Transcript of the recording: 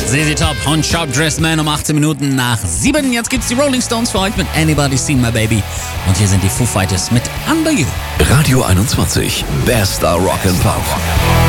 ZZ Top und Sharp Dressed Man um 18 Minuten nach 7. Jetzt gibt's die Rolling Stones für euch mit Anybody Seen My Baby. Und hier sind die Foo Fighters mit Under You. Radio 21, bester Rock and Pop.